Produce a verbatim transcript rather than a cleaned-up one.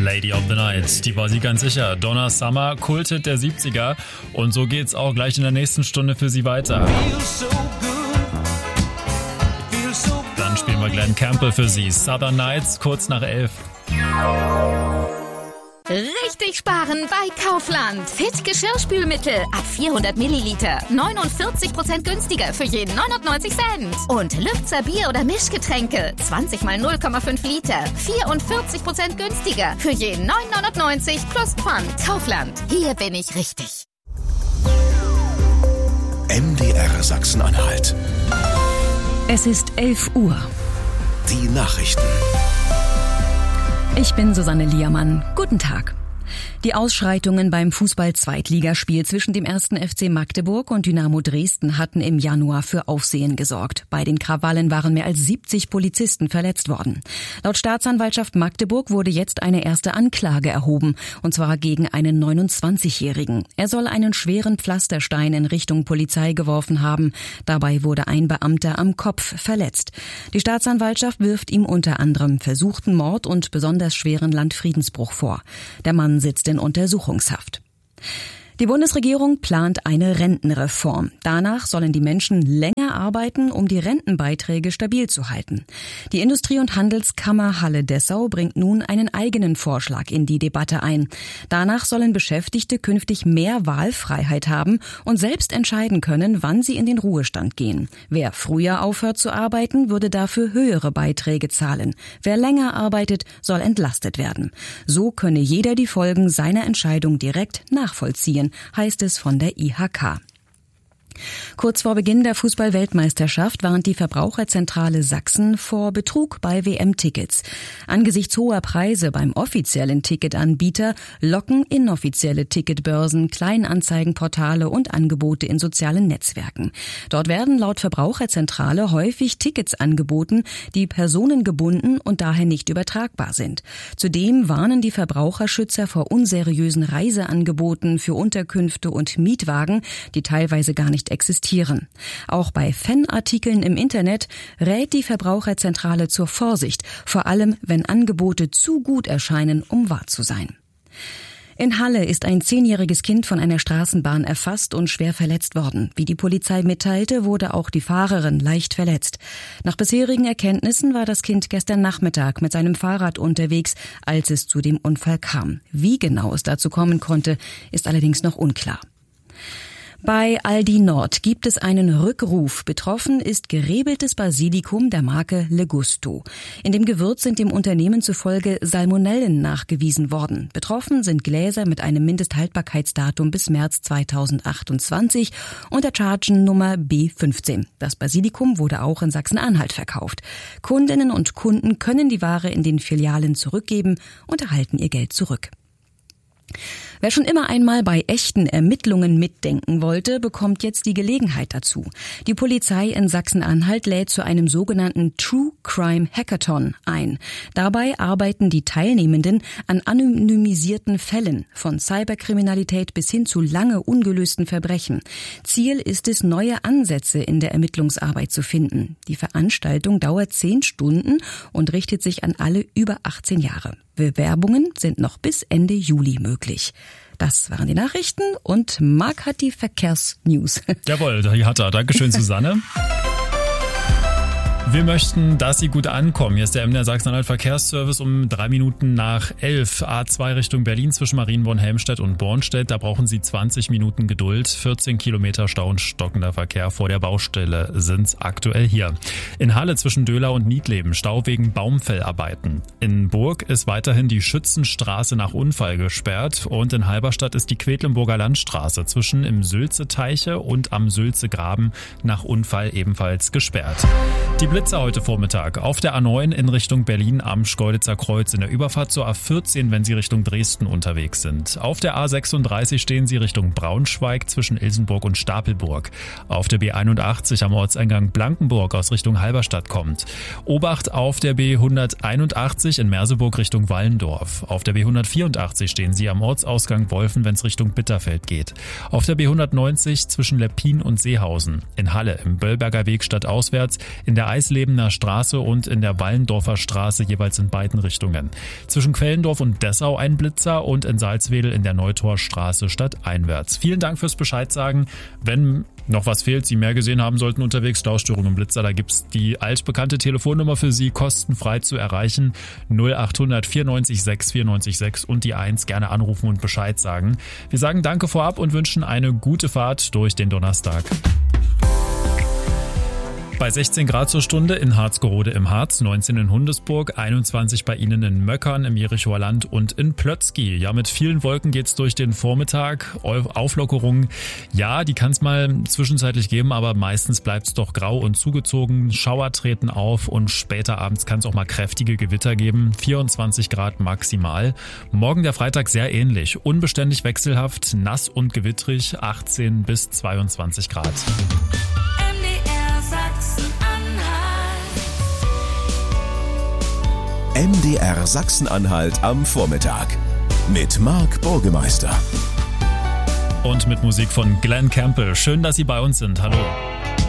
Lady of the Night, die war sie ganz sicher. Donna Summer, Kulthit der siebziger. Und so geht's auch gleich in der nächsten Stunde für sie weiter. Dann spielen wir Glenn Campbell für sie. Southern Nights, kurz nach elf. Richtig sparen bei Kaufland. Fit Geschirrspülmittel ab vierhundert Milliliter. neunundvierzig Prozent günstiger für jeden neunundneunzig Cent. Und Lübzer Bier- oder Mischgetränke. zwanzig mal null Komma fünf Liter. vierundvierzig Prozent günstiger für jeden neun neunundneunzig plus Pfand. Kaufland. Hier bin ich richtig. M D R Sachsen-Anhalt. Es ist elf Uhr. Die Nachrichten. Ich bin Susanne Liermann. Guten Tag. Die Ausschreitungen beim Fußball-Zweitligaspiel zwischen dem ersten F C Magdeburg und Dynamo Dresden hatten im Januar für Aufsehen gesorgt. Bei den Krawallen waren mehr als siebzig Polizisten verletzt worden. Laut Staatsanwaltschaft Magdeburg wurde jetzt eine erste Anklage erhoben, und zwar gegen einen neunundzwanzigjährigen. Er soll einen schweren Pflasterstein in Richtung Polizei geworfen haben. Dabei wurde ein Beamter am Kopf verletzt. Die Staatsanwaltschaft wirft ihm unter anderem versuchten Mord und besonders schweren Landfriedensbruch vor. Der Mann sitzt in Untersuchungshaft. Die Bundesregierung plant eine Rentenreform. Danach sollen die Menschen länger arbeiten, um die Rentenbeiträge stabil zu halten. Die Industrie- und Handelskammer Halle-Dessau bringt nun einen eigenen Vorschlag in die Debatte ein. Danach sollen Beschäftigte künftig mehr Wahlfreiheit haben und selbst entscheiden können, wann sie in den Ruhestand gehen. Wer früher aufhört zu arbeiten, würde dafür höhere Beiträge zahlen. Wer länger arbeitet, soll entlastet werden. So könne jeder die Folgen seiner Entscheidung direkt nachvollziehen, heißt es von der I H K. Kurz vor Beginn der Fußball-Weltmeisterschaft warnt die Verbraucherzentrale Sachsen vor Betrug bei W M-Tickets. Angesichts hoher Preise beim offiziellen Ticketanbieter locken inoffizielle Ticketbörsen, Kleinanzeigenportale und Angebote in sozialen Netzwerken. Dort werden laut Verbraucherzentrale häufig Tickets angeboten, die personengebunden und daher nicht übertragbar sind. Zudem warnen die Verbraucherschützer vor unseriösen Reiseangeboten für Unterkünfte und Mietwagen, die teilweise gar nicht existieren. Auch bei Fanartikeln im Internet rät die Verbraucherzentrale zur Vorsicht, vor allem wenn Angebote zu gut erscheinen, um wahr zu sein. In Halle ist ein zehnjähriges Kind von einer Straßenbahn erfasst und schwer verletzt worden. Wie die Polizei mitteilte, wurde auch die Fahrerin leicht verletzt. Nach bisherigen Erkenntnissen war das Kind gestern Nachmittag mit seinem Fahrrad unterwegs, als es zu dem Unfall kam. Wie genau es dazu kommen konnte, ist allerdings noch unklar. Bei Aldi Nord gibt es einen Rückruf. Betroffen ist gerebeltes Basilikum der Marke Le Gusto. In dem Gewürz sind dem Unternehmen zufolge Salmonellen nachgewiesen worden. Betroffen sind Gläser mit einem Mindesthaltbarkeitsdatum bis März zweitausendachtundzwanzig und der Chargennummer B fünfzehn. Das Basilikum wurde auch in Sachsen-Anhalt verkauft. Kundinnen und Kunden können die Ware in den Filialen zurückgeben und erhalten ihr Geld zurück. Wer schon immer einmal bei echten Ermittlungen mitdenken wollte, bekommt jetzt die Gelegenheit dazu. Die Polizei in Sachsen-Anhalt lädt zu einem sogenannten True Crime Hackathon ein. Dabei arbeiten die Teilnehmenden an anonymisierten Fällen, von Cyberkriminalität bis hin zu lange ungelösten Verbrechen. Ziel ist es, neue Ansätze in der Ermittlungsarbeit zu finden. Die Veranstaltung dauert zehn Stunden und richtet sich an alle über achtzehn Jahre. Bewerbungen sind noch bis Ende Juli möglich. Das waren die Nachrichten und Marc hat die Verkehrsnews. Jawohl, die hat er. Dankeschön, Susanne. Wir möchten, dass Sie gut ankommen. Hier ist der M D R Sachsen-Anhalt Verkehrsservice um drei Minuten nach elf. A zwei Richtung Berlin zwischen Marienborn-Helmstedt und Bornstedt. Da brauchen Sie zwanzig Minuten Geduld. vierzehn Kilometer Stau und stockender Verkehr vor der Baustelle sind aktuell hier. In Halle zwischen Döhler und Niedleben Stau wegen Baumfellarbeiten. In Burg ist weiterhin die Schützenstraße nach Unfall gesperrt. Und in Halberstadt ist die Quedlinburger Landstraße zwischen im Sülze-Teiche und am Sülze-Graben nach Unfall ebenfalls gesperrt. Die Blitzer heute Vormittag auf der A neun in Richtung Berlin am Schkeuditzer Kreuz in der Überfahrt zur A vierzehn, wenn Sie Richtung Dresden unterwegs sind. Auf der A sechsunddreißig stehen Sie Richtung Braunschweig zwischen Ilsenburg und Stapelburg. Auf der B einundachtzig am Ortseingang Blankenburg aus Richtung Halberstadt kommt. Obacht auf der B hunderteinundachtzig in Merseburg Richtung Wallendorf. Auf der B hundertvierundachtzig stehen Sie am Ortsausgang Wolfen, wenn es Richtung Bitterfeld geht. Auf der B hundertneunzig zwischen Leppin und Seehausen. In Halle im Böllberger Weg stadtauswärts. In der Eis Eislebener Straße und in der Wallendorfer Straße jeweils in beiden Richtungen. Zwischen Quellendorf und Dessau ein Blitzer und in Salzwedel in der Neutorstraße stadteinwärts. Vielen Dank fürs Bescheid sagen. Wenn noch was fehlt, Sie mehr gesehen haben sollten unterwegs, Staustörungen und Blitzer, da gibt's die altbekannte Telefonnummer für Sie, kostenfrei zu erreichen. null achthundert vierundneunzig sechs vierundneunzig sechs und die eins, gerne anrufen und Bescheid sagen. Wir sagen Danke vorab und wünschen eine gute Fahrt durch den Donnerstag. Bei sechzehn Grad zur Stunde in Harzgerode im Harz, neunzehn in Hundesburg, einundzwanzig bei Ihnen in Möckern im Jerichoer Land und in Plötzky. Ja, mit vielen Wolken geht's durch den Vormittag. Auflockerung, ja, die kann es mal zwischenzeitlich geben, aber meistens bleibt's doch grau und zugezogen. Schauer treten auf und später abends kann es auch mal kräftige Gewitter geben. vierundzwanzig Grad maximal. Morgen der Freitag sehr ähnlich. Unbeständig wechselhaft, nass und gewittrig, achtzehn bis zweiundzwanzig Grad. M D R Sachsen-Anhalt am Vormittag mit Marc Burgemeister. Und mit Musik von Glenn Campbell. Schön, dass Sie bei uns sind. Hallo.